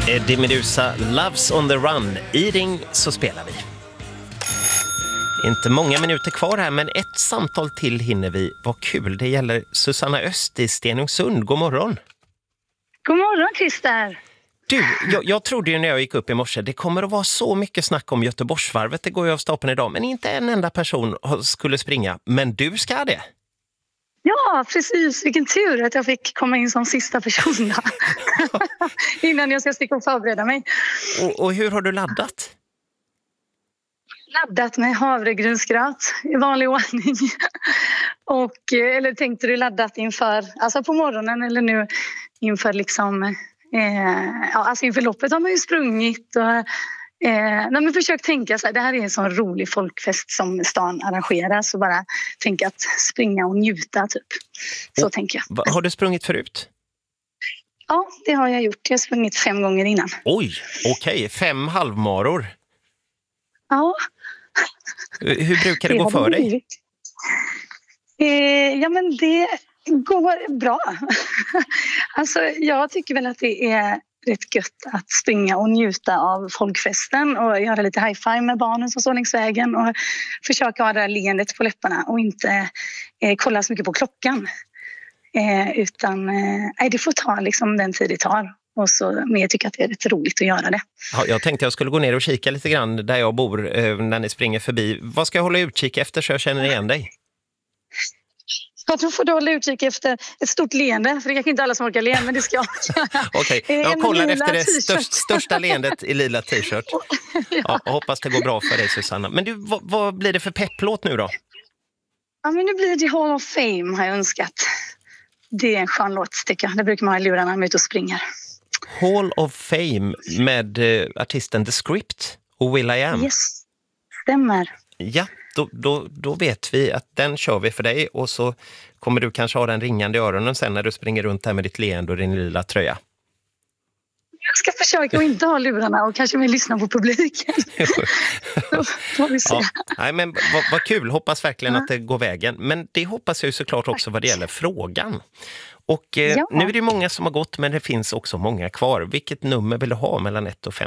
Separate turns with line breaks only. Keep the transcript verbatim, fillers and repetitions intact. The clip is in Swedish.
Eddie Meduza, Loves on the Run. I Ring så spelar vi. Inte många minuter kvar här, men ett samtal till hinner vi. Vad kul, det gäller Susanna Öst i Stenungsund. God morgon.
God morgon, Christer.
Du, jag, jag trodde ju när jag gick upp i morse, det kommer att vara så mycket snack om Göteborgsvarvet. Det går ju av stapeln idag, men inte en enda person skulle springa. Men du ska det.
Ja, precis. Vilken tur att jag fick komma in som sista person innan jag ska sticka och förbereda mig.
Och, och hur har du laddat?
Laddat med havregrynsgröt i vanlig ordning. Och, eller tänkte du laddat inför, alltså på morgonen eller nu inför liksom, eh, ja, alltså inför loppet har man ju sprungit och eh, nej, men försök tänka så här, det här är en sån rolig folkfest som stan arrangerar, så bara tänka att springa och njuta typ. Så och, tänker jag.
Har du sprungit förut?
Ja, det har jag gjort. Jag har sprungit fem gånger innan.
Oj, okej. Okay. Fem halvmaror.
Ja.
Hur brukar det, det gå för dig?
Eh, ja, men det går bra. Alltså, jag tycker väl att det är rätt gött att springa och njuta av folkfesten och göra lite high-five med barnen som står längs vägen och försöka ha det här leendet på läpparna och inte eh, kolla så mycket på klockan. Eh, utan eh, det får ta liksom den tid det tar. Och så, men jag tycker att det är rätt roligt att göra det.
Ja, jag tänkte jag skulle gå ner och kika lite grann där jag bor eh, när ni springer förbi. Vad ska jag hålla utkik efter så jag känner igen dig?
Jag tror får du hålla utkik efter ett stort leende. För det är kanske inte alla som orkar le, men det ska jag.
Okej, okay. Jag kollar efter det störst, största leendet i lila t-shirt. Ja. Ja, hoppas det går bra för dig, Susanna. Men du, vad, vad blir det för pepplåt nu då?
Ja, men nu blir det Hall of Fame har jag önskat. Det är en skön låt tycker jag. Det brukar man ha i lurarna när man är ute och springer.
Hall of Fame med eh, artisten The Script och Will I Am.
Yes, stämmer.
Ja, då, då, då vet vi att den kör vi för dig och så kommer du kanske ha den ringande i öronen sen när du springer runt här med ditt leende och din lilla tröja.
Jag ska försöka att inte ha lurarna och kanske vill lyssna på publiken. Då får vi se.
Ja, nej, men vad, vad kul, hoppas verkligen ja. Att det går vägen. Men det hoppas jag ju såklart också vad det gäller frågan. Och eh, ja. Nu är det många som har gått, men det finns också många kvar. Vilket nummer vill du ha mellan ett och fem?